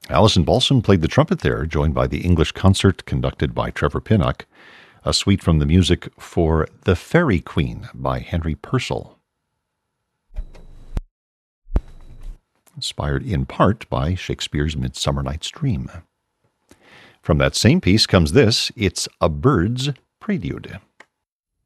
Alison Balsom played the trumpet there, joined by the English concert conducted by Trevor Pinnock, a suite from the music for The Fairy Queen by Henry Purcell. Inspired in part by Shakespeare's Midsummer Night's Dream. From that same piece comes this, it's A Bird's Prelude.